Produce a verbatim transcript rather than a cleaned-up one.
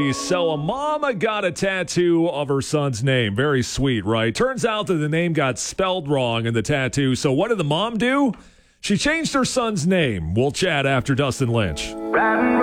Wendy's. So a mama got a tattoo of her son's name. Very sweet, right? Turns out that the name got spelled wrong in the tattoo. So what did the mom do? She changed her son's name. We'll chat after Dustin Lynch.